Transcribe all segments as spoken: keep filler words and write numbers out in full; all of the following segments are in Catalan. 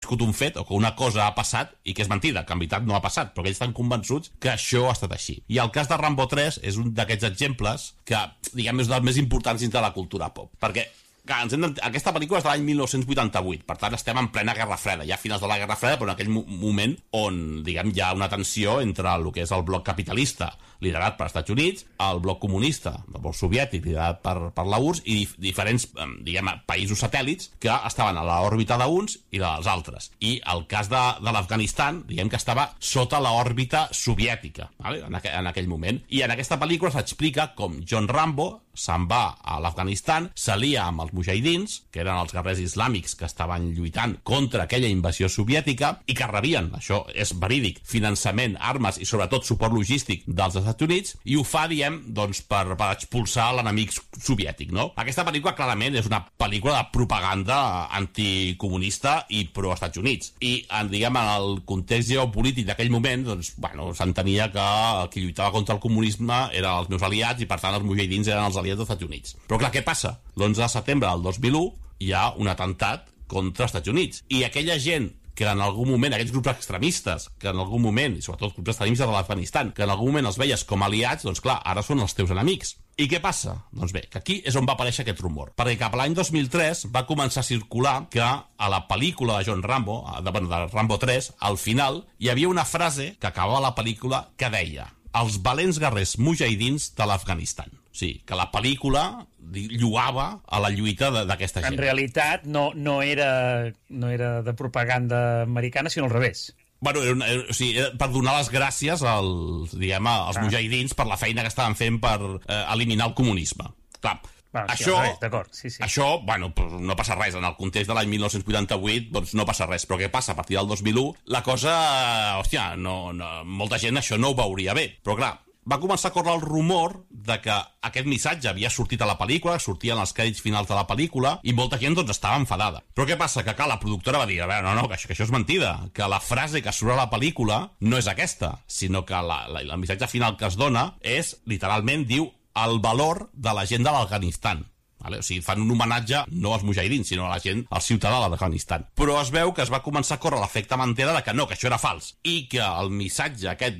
viscut un fet o que una cosa ha passat i que és mentida, que en veritat no ha passat, però que ells estan convençuts que això ha estat així. I el cas de Rambo tres és un d'aquests exemples que, diguem, és dels més importants dins de la cultura pop, perquè clar, ens hem aquesta pel·lícula és de l'any mil nou-cents vuitanta-vuit, per tant estem en plena Guerra Freda, ja a finals de la Guerra Freda, però en aquell moment on, diguem, hi ha una tensió entre el que és el bloc capitalista liderat per Estats Units, el bloc comunista, el bloc soviètic liderat per, per la U R S S i dif diferents, diguem, països satèl·lits que estaven a l'òrbita d'uns i dels altres. I el cas de, de l'Afganistan, diguem que estava sota l'òrbita soviètica, vale? en, aqu en aquell moment. I en aquesta pel·lícula s'explica com John Rambo se'n va a l'Afganistan, s'alia amb els mujahidins, que eren els guerrers islàmics que estaven lluitant contra aquella invasió soviètica i que rebien, això és verídic, finançament, armes i sobretot suport logístic dels Estats Units, i ho fa, diem, doncs, per, per expulsar l'enemic soviètic, no? Aquesta pel·lícula clarament és una pel·lícula de propaganda anticomunista i pro-Estats Units. I, en, diguem, en el context geopolític d'aquell moment, doncs, bueno, s'entenia que qui lluitava contra el comunisme eren els meus aliats i, per tant, els mujahidins eren els aliats dels Estats Units. Però, clar, què passa? L'onze de setembre del dos mil u hi ha un atemptat contra els Estats Units. I aquella gent que en algun moment, aquests grups extremistes, que en algun moment, i sobretot grups extremistes de l'Afganistan, que en algun moment els veies com aliats, doncs clar, ara són els teus enemics. I què passa? Doncs bé, que aquí és on va aparèixer aquest rumor. Perquè cap a l'any dos mil tres va començar a circular que a la pel·lícula de John Rambo, de, bueno, de Rambo tres, al final hi havia una frase que acabava la pel·lícula que deia: els valents guerrers mujahidins de l'Afganistan. O sigui, que la pel·lícula lloava a la lluita d'aquesta gent. En realitat no, no, era, no era de propaganda americana, sinó al revés. Bueno, era una, era, o sigui, era per donar les gràcies als, diguem, als ah. mujahidins per la feina que estaven fent per eh, eliminar el comunisme. Clar, bueno, sí, això, d'acord, sí, sí. això, bueno, no passa res. En el context de l'any mil nou-cents vuitanta-vuit, doncs no passa res. Però què passa? A partir del dos mil u, la cosa, hòstia, no, no, molta gent això no ho veuria bé. Però clar, va començar a córrer el rumor de que aquest missatge havia sortit a la pel·lícula, sortien els crèdits finals de la pel·lícula, i molta gent doncs estava enfadada. Però què passa? Que clar, la productora va dir, a veure, no, no, que això, que això és mentida, que la frase que surt a la pel·lícula no és aquesta, sinó que la, la, el missatge final que es dona és, literalment, diu el valor de la gent de l'Afganistan. Vale? O sigui, fan un homenatge no als mujahidins, sinó a la gent, al ciutadà de l'Afganistan. Però es veu que es va començar a córrer l'efecte Mantera de que no, que això era fals, i que el missatge aquest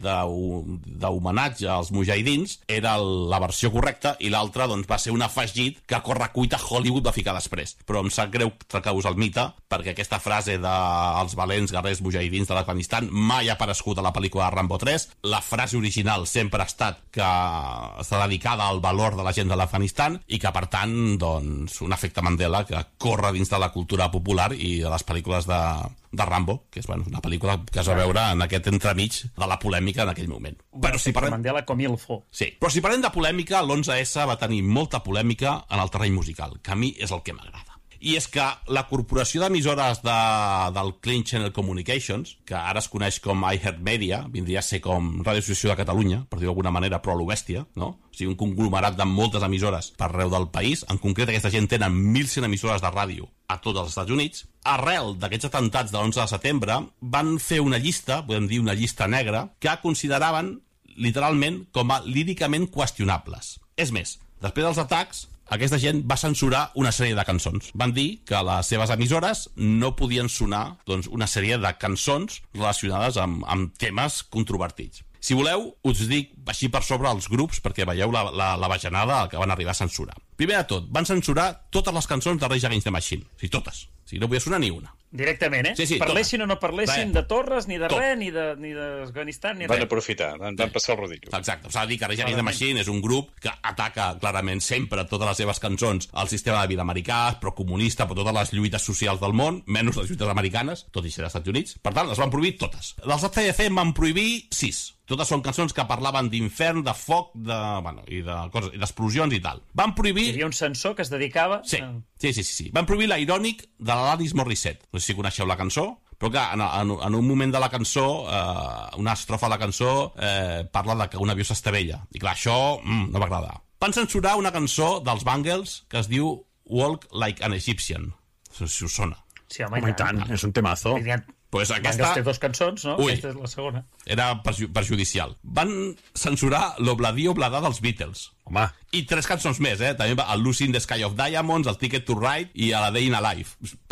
d'homenatge als mujahidins era la versió correcta i l'altre doncs, va ser un afegit que a correcuita Hollywood va ficar després. Però em sap greu trecar-vos el mite, perquè aquesta frase dels valents guerrers mujahidins de l'Afganistan mai ha aparegut a la pel·lícula de Rambo tres. La frase original sempre ha estat que està dedicada al valor de la gent de l'Afganistan i que, per tant, doncs, un efecte Mandela que corre dins de la cultura popular i de les pel·lícules de, de Rambo, que és bueno, una pel·lícula que es va veure en aquest entremig de la polèmica en aquell moment. Però si parlem... Mandela com il fo. Sí, però si parlem de polèmica, l'onze esse va tenir molta polèmica en el terreny musical, que a mi és el que m'agrada. I és que la corporació d'emissores de, del Clean Channel Communications, que ara es coneix com iHeartMedia, vindria a ser com Ràdio Associació de Catalunya, per dir d'alguna manera, però a lo bèstia, no? O sigui, un conglomerat de moltes emissores per arreu del país. En concret, aquesta gent tenen mil cent emissores de ràdio a tots els Estats Units. Arrel d'aquests atemptats de l'onze de setembre, van fer una llista, podem dir una llista negra, que consideraven literalment com a líricament qüestionables. És més, després dels atacs, aquesta gent va censurar una sèrie de cançons. Van dir que les seves emissores no podien sonar doncs, una sèrie de cançons relacionades amb, amb temes controvertits. Si voleu, us dic així per sobre els grups perquè veieu la, la, la bajanada que van arribar a censurar. Primer de tot, van censurar totes les cançons de Rage Against the Machine. O sigui, totes. O sigui, no podia sonar ni una. Directament, eh? Sí, sí, parlessin totes. O no parlessin de Torres, ni de Tot. res, ni de ni d'Afganistan, ni van res. Van aprofitar, van, van passar el rodillo. Exacte, s'ha de dir que Rage Against the Machine és un grup que ataca clarament sempre totes les seves cançons al sistema de vida americà, procomunista, per totes les lluites socials del món, menys les lluites americanes, tot i ser dels Estats Units. Per tant, les van prohibir totes. Dels A C D C en van prohibir sis. Totes són cançons que parlaven d'infern, de foc, de, bueno, i de coses, i d'explosions i tal. Van prohibir... Hi havia un censor que es dedicava... Sí, sí, sí, sí, sí. Van prohibir l'Ironic de l'Alanis Morissette. No sé si coneixeu la cançó, però clar, en, en, en un moment de la cançó, eh, una estrofa de la cançó eh, parla de que un avió s'estavella. I clar, això mm, no va agradar. Van censurar una cançó dels Bangles que es diu Walk Like an Egyptian. No sé si us sona. Sí, home, home i tant, és un temazo. Pues aquesta... Bangles té dos cançons, no? Ui, aquesta és la segona. Era perju perjudicial. Van censurar l'Obladi Oblada dels Beatles. Home. I tres cançons més, eh? També el Lucy in the Sky of Diamonds, el Ticket to Ride i a la Day in a Life. Per què?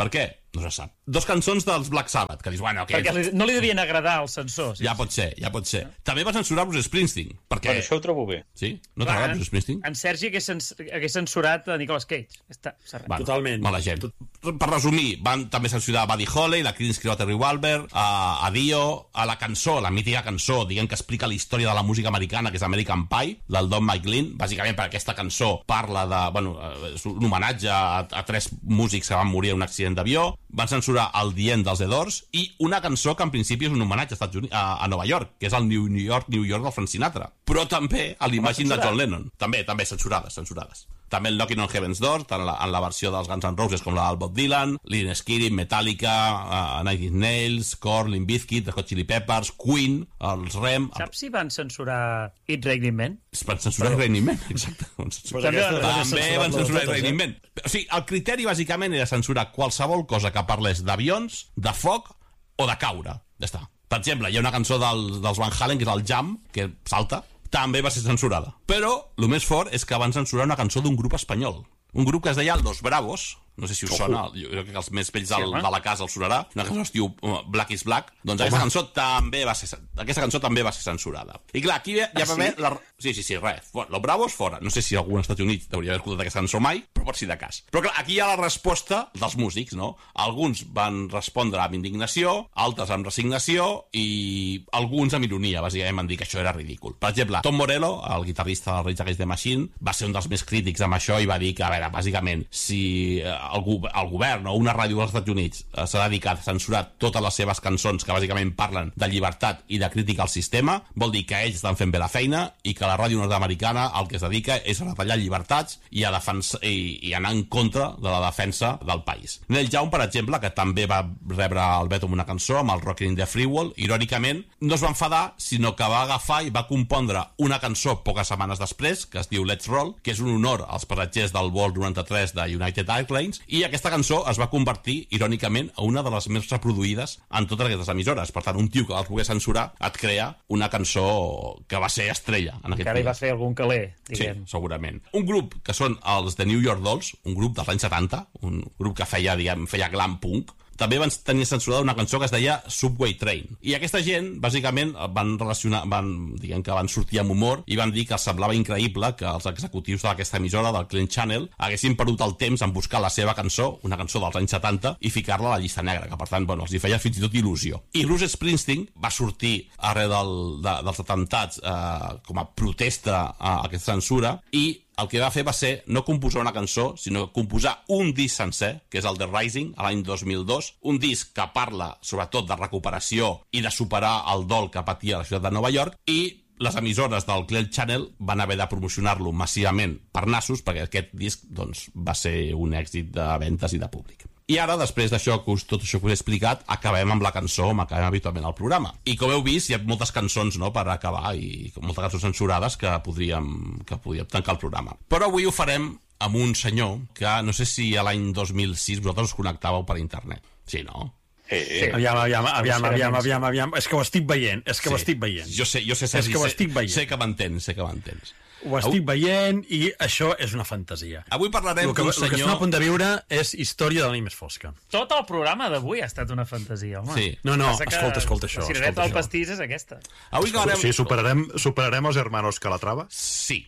no se sap. Dos cançons dels Black Sabbath, que dius, bueno... Okay, perquè li, no li devien agradar als censors. Ja pot ser, ja pot ser. També va censurar Bruce Springsteen, perquè... Bueno, això ho trobo bé. Sí? No t'agrada Bruce Springsteen? En Sergi hagués, cens hagués censurat a Nicolas Cage. Està, bueno, totalment. Mala gent. Per resumir, van també censurar Buddy Holly, la Creedence Clearwater Revolver, a, a Dio, a la cançó, la mítica cançó, diguem que explica la història de la música americana, que és American Pie, del Don McLean, bàsicament perquè aquesta cançó parla de... Bueno, és un homenatge a, a tres músics que van morir en un accident d'avió. Van censurar el The End dels The Doors i una cançó que en principi és un homenatge als Estats Units, a, a Nova York, que és el New York, New York del Frank Sinatra. Però també a l'Imagine de John Lennon. També, també, censurades, censurades. També el Knocking on Heaven's Door, tant en la, en la versió dels Guns N' Roses com la del Bob Dylan, Lynyrd Skynyrd, Metallica, uh, Nine Inch Nails, Korn, Limp Bizkit, The Hot Chili Peppers, Queen, els Rem... Saps si van censurar It's Raining Men? Es van censurar It's Raining Men, exacte. També van censurar It's Raining Men. O sigui, el criteri bàsicament era censurar qualsevol cosa que parlés d'avions, de foc o de caure. Ja està. Per exemple, hi ha una cançó del, dels Van Halen, que és el Jam, que salta, també va ser censurada. Però el més fort és que van censurar una cançó d'un grup espanyol. Un grup que es deia Los Bravos, no sé si us sona, jo crec que els més vells del, de la casa els sonarà, una cançó es diu Black is Black, doncs aquesta cançó també va ser aquesta cançó també va ser censurada. I clar, aquí ja va haver... La... Sí, sí, sí, res. Los Bravos fora. No sé si algú als Estats Units hauria haver escoltat aquesta cançó mai, però pot ser de cas. Però clar, aquí hi ha la resposta dels músics, no? Alguns van respondre amb indignació, altres amb resignació i alguns amb ironia, bàsicament van dir que això era ridícul. Per exemple, Tom Morello, el guitarrista del Rage Against the Machine, va ser un dels més crítics amb això i va dir que, a veure, bàsicament, si el, el govern o una ràdio dels Estats Units s'ha dedicat a censurar totes les seves cançons que bàsicament parlen de llibertat i de crítica al sistema, vol dir que ells estan fent bé la feina i que la ràdio nord-americana el que es dedica és a retallar llibertats i a defensar, i, i anar en contra de la defensa del país. Neil Young, per exemple, que també va rebre el veto amb una cançó, amb el Rockin' in the Free World, irònicament, no es va enfadar, sinó que va agafar i va compondre una cançó poques setmanes després, que es diu Let's Roll, que és un honor als passatgers del vol noranta-tres de United Airlines, i aquesta cançó es va convertir, irònicament, a una de les més reproduïdes en totes aquestes emissores. Per tant, un tio que els pogués censurar et crea una cançó que va ser estrella en aquest Encara hi va fer algun caler, diguem. Sí, segurament. Un grup que són els The New York Dolls, un grup dels anys setanta, un grup que feia, diguem, feia glam punk, també van tenir censurada una cançó que es deia Subway Train. I aquesta gent, bàsicament, van relacionar, van, diguem que van sortir amb humor i van dir que semblava increïble que els executius d'aquesta emissora, del Clean Channel, haguessin perdut el temps en buscar la seva cançó, una cançó dels anys setanta, i ficar-la a la llista negra, que per tant, bueno, els hi feia fins i tot il·lusió. I Bruce Springsteen va sortir arreu del, de, dels atemptats eh, com a protesta a aquesta censura i el que va fer va ser no composar una cançó, sinó composar un disc sencer, que és el The Rising, a l'any dos mil dos, un disc que parla sobretot de recuperació i de superar el dol que patia la ciutat de Nova York, i les emissores del Clear Channel van haver de promocionar-lo massivament per nassos, perquè aquest disc doncs, va ser un èxit de ventes i de públic. I ara, després d'això, tot això que us he explicat, acabem amb la cançó, com acabem habitualment al programa. I com heu vist, hi ha moltes cançons, no?, per acabar, i moltes cançons censurades que podríem, que podríem tancar el programa. Però avui ho farem amb un senyor que no sé si a l'any dos mil sis vosaltres us connectàveu per internet. Sí, no? Eh, eh. Aviam, aviam, aviam, aviam, aviam, aviam. És que ho estic veient, és que sí. ho estic veient. Jo sé, jo sé, Sergi, és que ho sé, estic veient. sé que m'entens, sé que m'entens. Ho estic veient i això és una fantasia. Avui parlarem d'un senyor... El que estem a punt de viure és història de l'any més fosca. Tot el programa d'avui ha estat una fantasia, home. Sí. No, no, escolta, escolta això. La cirereta del pastís és aquesta. Avui acabarem... Sí, superarem, superarem els hermanos Calatrava? Sí.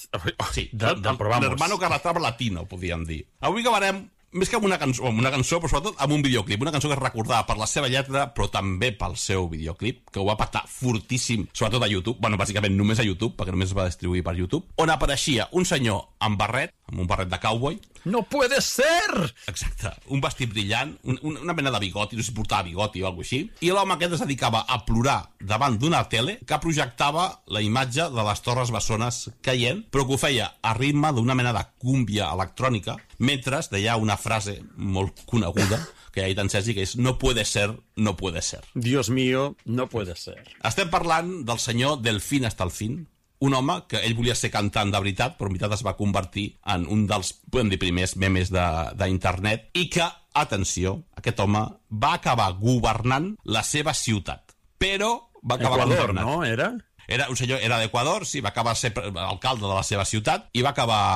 Sí, de, de, però vamos. L'hermano Calatrava latino, podríem dir. Avui acabarem més que amb una cançó, amb una cançó, però sobretot amb un videoclip. Una cançó que es recordava per la seva lletra, però també pel seu videoclip, que ho va patar fortíssim, sobretot a YouTube, bueno, bàsicament només a YouTube, perquè només es va distribuir per YouTube, on apareixia un senyor amb barret, amb un barret de cowboy. No puede ser! Exacte. Un vestit brillant, un, una mena de bigoti, no sé si portava bigoti o alguna cosa així, i l'home aquest es dedicava a plorar davant d'una tele que projectava la imatge de les Torres Bessones caient, però que ho feia a ritme d'una mena de cúmbia electrònica, mentre deia una frase molt coneguda que ja ha dit en Sergi, que és no puede ser, no puede ser. Dios mío, no puede ser. Estem parlant del senyor Del fin hasta el fin, un home que ell volia ser cantant de veritat, però en veritat es va convertir en un dels, podem dir, primers memes d'internet, i que, atenció, aquest home va acabar governant la seva ciutat, però va acabar Equador, governant. No? Era? Era un senyor, era d'Equador, sí, va acabar ser alcalde de la seva ciutat i va acabar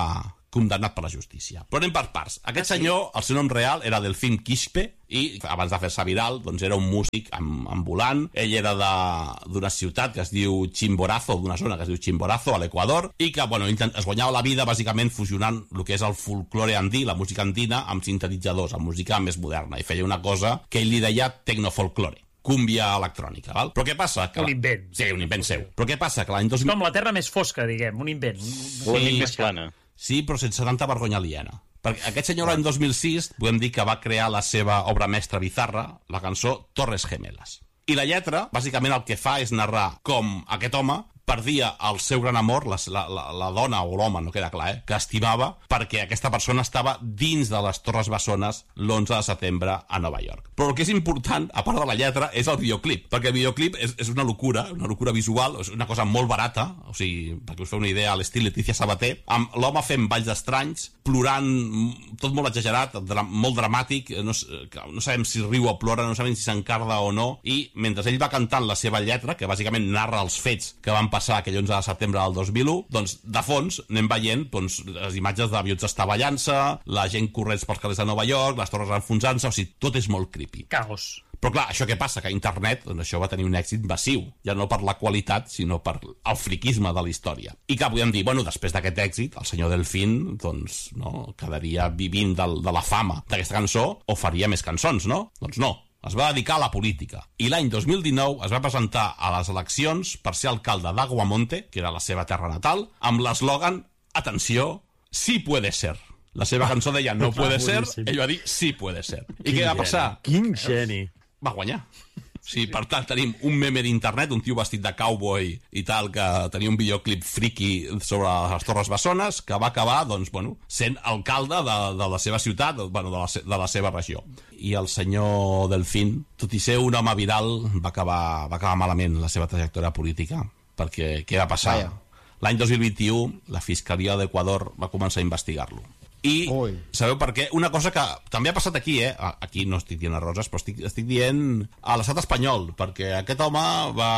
condemnat per la justícia. Però anem per parts. Aquest ah, sí? senyor, el seu nom real era Delfín Quispe, i abans de fer-se viral, doncs era un músic ambulant. Ell era d'una ciutat que es diu Chimborazo, d'una zona que es diu Chimborazo, a l'Equador, i que, bueno, es guanyava la vida bàsicament fusionant el que és el folklore andí, la música andina, amb sintetitzadors, amb música més moderna, i feia una cosa que ell li deia tecnofolklore, cúmbia electrònica, val? Però què passa? Que un invent. Sí, un invent seu. Però què passa? Que l'any dos mil... Com la terra més fosca, diguem, un invent. Sí, la nit més plana. Sí, però sense tanta vergonya aliena. Perquè aquest senyor l'any dos mil sis, podem dir que va crear la seva obra mestra bizarra, la cançó Torres Gemelas. I la lletra, bàsicament el que fa és narrar com aquest home perdia el seu gran amor, la, la, la dona o l'home, no queda clar, eh, que estimava, perquè aquesta persona estava dins de les Torres Bessones l'onze de setembre a Nova York. Però el que és important, a part de la lletra, és el videoclip, perquè el videoclip és, és una locura, una locura visual, és una cosa molt barata, o sigui, perquè us feu una idea, a l'estil Letícia Sabater, amb l'home fent balls estranys, plorant, tot molt exagerat, dra molt dramàtic, no, no sabem si riu o plora, no sabem si s'encarda o no, i mentre ell va cantant la seva lletra, que bàsicament narra els fets que van passar aquell onze de setembre del dos mil u, doncs de fons anem veient doncs, les imatges d'avions estavellant-se, la gent corrents pels carrers de Nova York, les torres enfonsant-se, o sigui, tot és molt creepy. Caos. Però clar, això què passa? Que a internet doncs, això va tenir un èxit massiu, ja no per la qualitat, sinó per el friquisme de la història. I que podem dir, bueno, després d'aquest èxit, el senyor Delfín, doncs, no, quedaria vivint del, de la fama d'aquesta cançó, o faria més cançons, no? Doncs no. Es va dedicar a la política. I l'any dos mil dinou es va presentar a les eleccions per ser alcalde d'Aguamonte, que era la seva terra natal, amb l'eslògan, atenció, sí puede ser. La seva cançó deia no puede ser, ell va dir sí puede ser. I què va passar? Quin geni. Va guanyar. Sí, per tant, tenim un meme d'internet, un tio vestit de cowboy i tal, que tenia un videoclip friki sobre les Torres Bessones, que va acabar, doncs, bueno, sent alcalde de, de la seva ciutat, bueno, de la, de la seva regió. I el senyor Delfín, tot i ser un home viral, va acabar, va acabar malament la seva trajectòria política, perquè què va passar? L'any dos mil vint-i-u, la Fiscalia d'Equador va començar a investigar-lo. I Ui. Sabeu per què? Una cosa que també ha passat aquí, eh? Aquí no estic dient a Roses, però estic, estic dient a l'estat espanyol, perquè aquest home va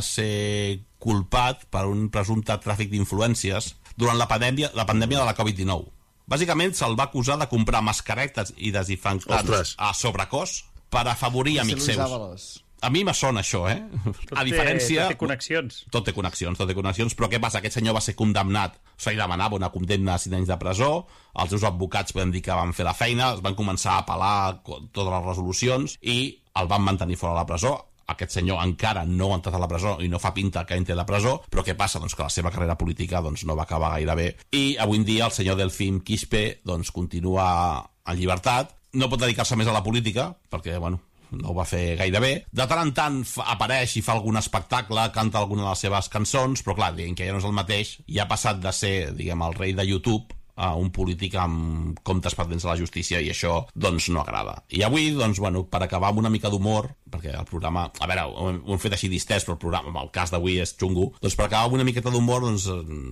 ser culpat per un presumpte tràfic d'influències durant la pandèmia, la pandèmia de la covid dinou. Bàsicament se'l va acusar de comprar mascaretes i desinfectants a sobrecost per afavorir amics seus. A mi me sona això, eh? Tot a diferència... Té, tot té connexions. Tot té connexions, tot té connexions, però què passa? Aquest senyor va ser condemnat, se li demanava una condemna a cinc anys de presó, els seus advocats podem dir que van fer la feina, es van començar a apel·lar totes les resolucions i el van mantenir fora de la presó. Aquest senyor encara no ha entrat a la presó i no fa pinta que entri a la presó, però què passa? Doncs que la seva carrera política doncs, no va acabar gaire bé. I avui en dia el senyor Delfín Quispe doncs, continua en llibertat, no pot dedicar-se més a la política, perquè, bueno, no ho va fer gaire bé. De tant en tant apareix i fa algun espectacle, canta alguna de les seves cançons, però clar, diguem que ja no és el mateix, i ha passat de ser, diguem, el rei de YouTube a un polític amb comptes pendents de la justícia, i això, doncs, no agrada. I avui, doncs, bueno, per acabar amb una mica d'humor, perquè el programa, a veure, ho hem, ho hem fet així distès, però el programa, el cas d'avui és xungo, doncs per acabar amb una miqueta d'humor, doncs,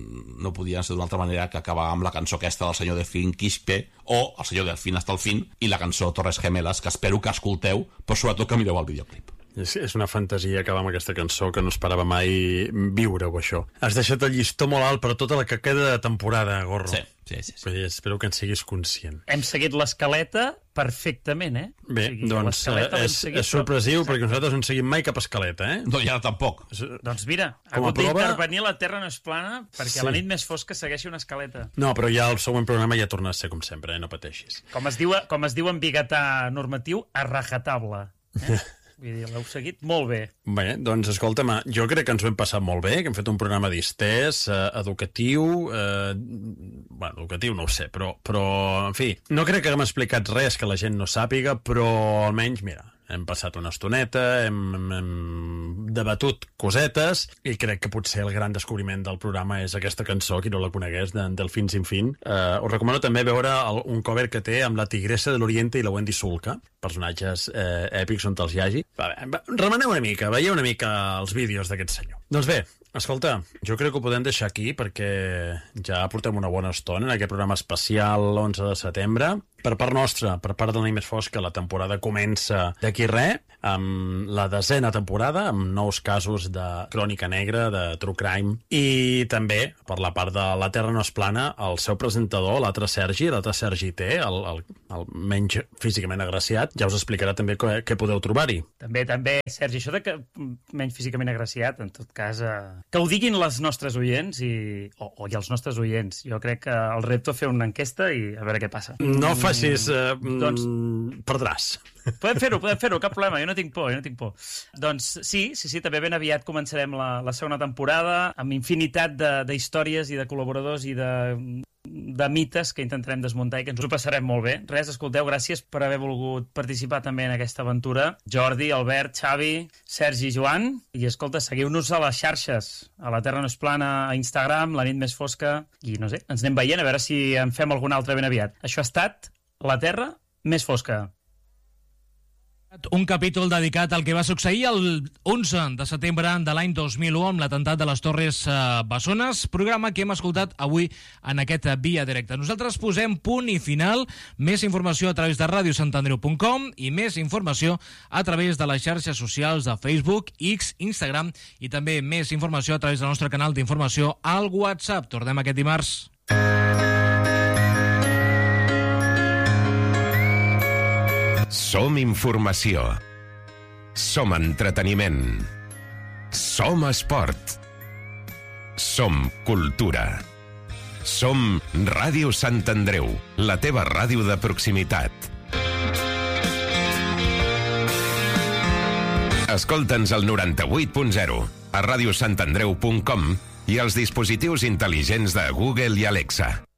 no podia ser d'una altra manera que acabar amb la cançó aquesta del senyor Delfín Quispe, o el senyor Delfín hasta el fin, i la cançó Torres Gemelas, que espero que escolteu, però sobretot que mireu el videoclip. És, és una fantasia acabar amb aquesta cançó que no esperava mai viure-ho, això. Has deixat el llistó molt alt per tota la que queda de temporada, Gorro. Sí, sí, sí. sí. Espero que en siguis conscient. Hem seguit l'escaleta perfectament, eh? Bé, o sigui, doncs és, és sorpresiu, perquè nosaltres no en seguim mai cap escaleta, eh? No, i ara tampoc. Doncs mira, ha hagut prova... d'intervenir La Terra no és plana perquè sí. La nit més fosca segueixi una escaleta. No, però ja el següent programa ja torna a ser com sempre, eh? No pateixis. Com es diu, com es diu en biguetà normatiu, a rajatabla. Eh? Vull dir, l'heu seguit molt bé. Bé, doncs escolta'm, jo crec que ens ho hem passat molt bé, que hem fet un programa distès, eh, educatiu, eh, bueno, educatiu no ho sé, però, però, en fi, no crec que haguem explicat res que la gent no sàpiga, però almenys, mira, hem passat una estoneta, hem, hem, hem debatut cosetes, i crec que potser el gran descobriment del programa és aquesta cançó, qui no la conegués, de Delfín sin fin. Eh, us recomano també veure el, un cover que té amb la Tigressa de l'Oriente i la Wendy Sulca, personatges eh, èpics on te'ls hi hagi. Va, va, remeneu una mica, veieu una mica els vídeos d'aquest senyor. Doncs bé, Escolta, jo crec que ho podem deixar aquí perquè ja portem una bona estona en aquest programa especial l'onze de setembre. Per part nostra, per part de la nit més fosca, la temporada comença d'aquí res, amb la desena temporada, amb nous casos de crònica negra, de true crime, i també, per la part de La Terra no és plana, el seu presentador, l'altre Sergi, l'altre Sergi T, el, el, el menys físicament agraciat, ja us explicarà també què, què podeu trobar-hi. També, també, Sergi, això de que menys físicament agraciat, en tot cas, eh, que ho diguin les nostres oients i, o, o i els nostres oients. Jo crec que el repto a fer una enquesta i a veure què passa. No facis... Eh, doncs... Perdràs. Podem fer-ho, podem fer-ho, cap problema, jo no tinc por, jo no tinc por. Doncs sí, sí, sí, també ben aviat començarem la, la segona temporada amb infinitat d'històries i de col·laboradors i de, de mites que intentarem desmuntar i que ens ho passarem molt bé. Res, escolteu, gràcies per haver volgut participar també en aquesta aventura. Jordi, Albert, Xavi, Sergi i Joan. I escolta, seguiu-nos a les xarxes, a La Terra no és plana, a Instagram, La nit més fosca, i no sé, ens anem veient a veure si en fem algun altre ben aviat. Això ha estat La Terra més fosca. Un capítol dedicat al que va succeir el onze de setembre de l'any dos mil u amb l'atemptat de les Torres Bessones, programa que hem escoltat avui en aquest Via Directa. Nosaltres posem punt i final, més informació a través de radio sant andreu punt com i més informació a través de les xarxes socials de Facebook, X, Instagram i també més informació a través del nostre canal d'informació al WhatsApp. Tornem aquest dimarts. Som informació. Som entreteniment. Som esport. Som cultura. Som Ràdio Sant Andreu, la teva ràdio de proximitat. Escolta'ns al noranta-vuit punt zero, a radio sant andreu punt com i als dispositius intel·ligents de Google i Alexa.